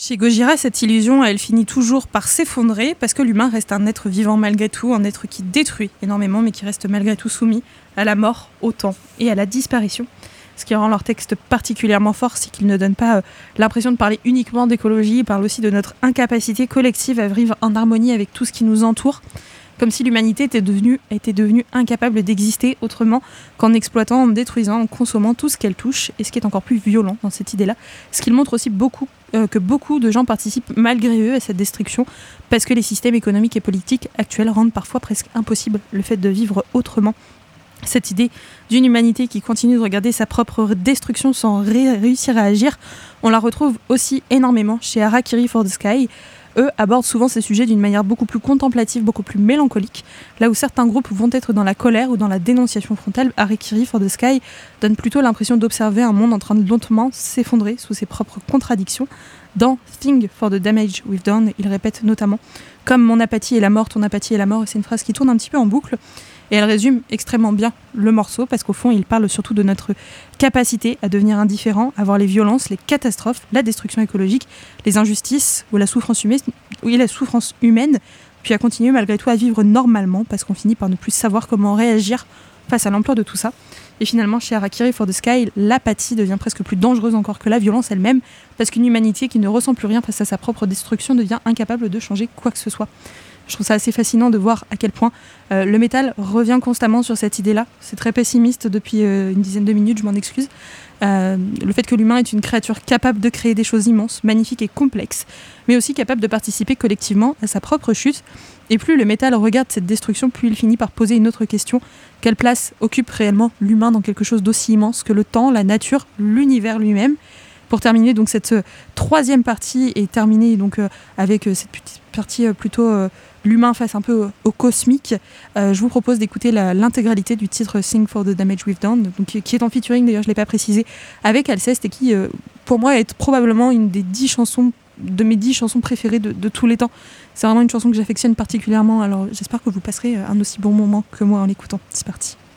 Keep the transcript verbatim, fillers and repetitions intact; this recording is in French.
Chez Gojira, cette illusion, elle finit toujours par s'effondrer parce que l'humain reste un être vivant malgré tout, un être qui détruit énormément mais qui reste malgré tout soumis à la mort, au temps et à la disparition. Ce qui rend leur texte particulièrement fort, c'est qu'ils ne donnent pas euh, l'impression de parler uniquement d'écologie, ils parlent aussi de notre incapacité collective à vivre en harmonie avec tout ce qui nous entoure, comme si l'humanité était devenue, était devenue incapable d'exister autrement qu'en exploitant, en détruisant, en consommant tout ce qu'elle touche, et ce qui est encore plus violent dans cette idée-là, ce qu'il montre aussi beaucoup, euh, que beaucoup de gens participent malgré eux à cette destruction, parce que les systèmes économiques et politiques actuels rendent parfois presque impossible le fait de vivre autrement. Cette idée d'une humanité qui continue de regarder sa propre destruction sans ré- réussir à agir, on la retrouve aussi énormément chez Harakiri for the Sky. Eux abordent souvent ces sujets d'une manière beaucoup plus contemplative, beaucoup plus mélancolique. Là où certains groupes vont être dans la colère ou dans la dénonciation frontale, Harakiri for the Sky donne plutôt l'impression d'observer un monde en train de lentement s'effondrer sous ses propres contradictions. Dans Thing for the Damage We've Done, il répète notamment « Comme mon apathie est la mort, ton apathie est la mort », et c'est une phrase qui tourne un petit peu en boucle. Et elle résume extrêmement bien le morceau, parce qu'au fond, il parle surtout de notre capacité à devenir indifférent, à voir les violences, les catastrophes, la destruction écologique, les injustices ou la souffrance humaine, oui, la souffrance humaine, puis à continuer malgré tout à vivre normalement, parce qu'on finit par ne plus savoir comment réagir face à l'ampleur de tout ça. Et finalement, chez Harakiri for the Sky, l'apathie devient presque plus dangereuse encore que la violence elle-même, parce qu'une humanité qui ne ressent plus rien face à sa propre destruction devient incapable de changer quoi que ce soit. Je trouve ça assez fascinant de voir à quel point euh, le métal revient constamment sur cette idée-là. C'est très pessimiste depuis euh, une dizaine de minutes, je m'en excuse. Euh, le fait que l'humain est une créature capable de créer des choses immenses, magnifiques et complexes, mais aussi capable de participer collectivement à sa propre chute. Et plus le métal regarde cette destruction, plus il finit par poser une autre question. Quelle place occupe réellement l'humain dans quelque chose d'aussi immense que le temps, la nature, l'univers lui-même ? Pour terminer donc cette euh, troisième partie et terminer donc euh, avec euh, cette petite partie euh, plutôt euh, l'humain face un peu euh, au cosmique, euh, je vous propose d'écouter la, l'intégralité du titre Sing for the Damage We've Done, donc, qui est en featuring d'ailleurs, je ne l'ai pas précisé, avec Alceste et qui euh, pour moi est probablement une des dix chansons, de mes dix chansons préférées de, de tous les temps. C'est vraiment une chanson que j'affectionne particulièrement, alors j'espère que vous passerez un aussi bon moment que moi en l'écoutant. C'est parti.